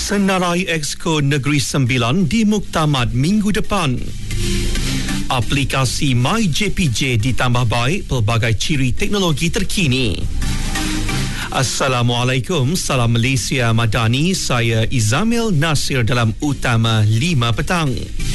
Senarai Exco Negeri Sembilan di Muktamad minggu depan. Aplikasi MyJPJ ditambah baik pelbagai ciri teknologi terkini. Assalamualaikum, salam Malaysia Madani. Saya Izamil Nasir dalam Utama 5 petang.